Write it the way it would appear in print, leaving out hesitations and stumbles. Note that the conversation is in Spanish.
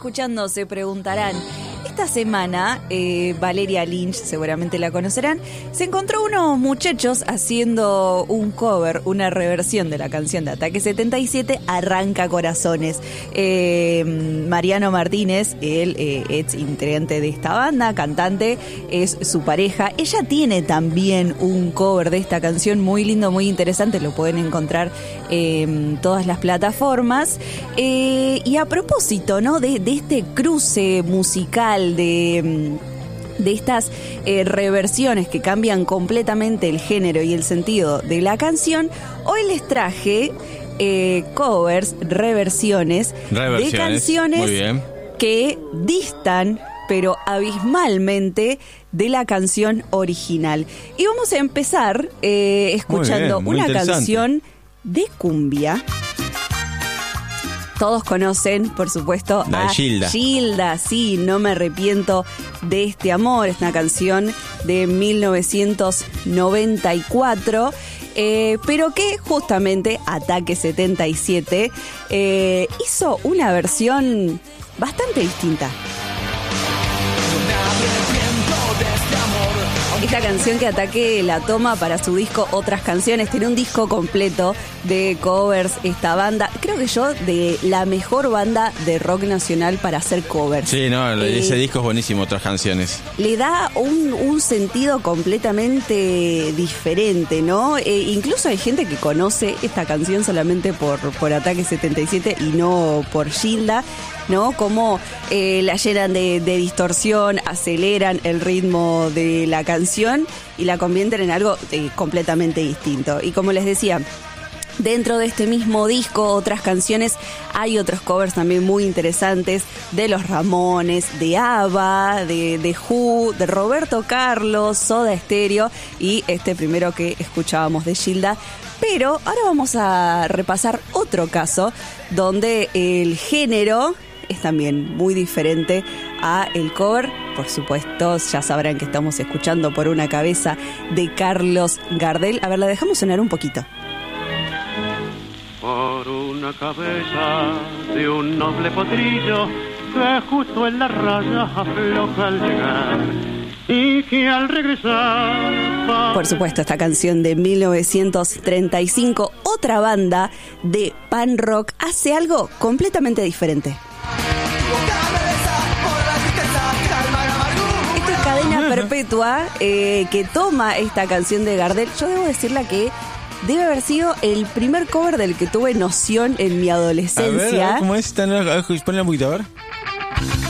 escuchando se preguntarán, esta semana Valeria Lynch, seguramente la conocerán, se encontró unos muchachos haciendo un cover, una reversión de la canción de Ataque 77, Arranca Corazones. Mariano Martínez, él ex integrante de esta banda, cantante, es su pareja. Ella tiene también un cover de esta canción muy lindo, muy interesante, lo pueden encontrar en todas las plataformas. Y a propósito, ¿no? de este cruce musical, de estas reversiones que cambian completamente el género y el sentido de la canción, hoy les traje covers, reversiones de canciones que distan pero abismalmente de la canción original. Y vamos a empezar escuchando una canción de cumbia. Todos conocen, por supuesto, a Gilda, sí, No me arrepiento de este amor. Es una canción de 1994, pero que justamente Ataque 77 hizo una versión bastante distinta. Esta canción que Ataque la toma para su disco Otras Canciones, tiene un disco completo de covers esta banda, creo que yo de la mejor banda de rock nacional para hacer covers. Sí, no, ese disco es buenísimo, Otras Canciones. Le da un sentido completamente diferente, ¿no? Incluso hay gente que conoce esta canción solamente por Ataque 77 y no por Gilda, ¿no? Como la llenan de distorsión, aceleran el ritmo de la canción y la convierten en algo completamente distinto. Y como les decía, dentro de este mismo disco, Otras Canciones, hay otros covers también muy interesantes de Los Ramones, de ABBA, de Who, de Roberto Carlos, Soda Stereo y este primero que escuchábamos de Gilda. Pero ahora vamos a repasar otro caso donde el género es también muy diferente a el cover. Por supuesto, ya sabrán que estamos escuchando Por una cabeza de Carlos Gardel. A ver, la dejamos sonar un poquito. Por una cabeza de un noble potrillo que justo en la raya afloja al llegar y que al regresar... Por supuesto, esta canción de 1935, otra banda de pan rock hace algo completamente diferente. Esto es Cadena Perpetua, que toma esta canción de Gardel. Yo debo decirla que debe haber sido el primer cover del que tuve noción en mi adolescencia. A ver, ¿cómo es? Ponle un poquito, a ver.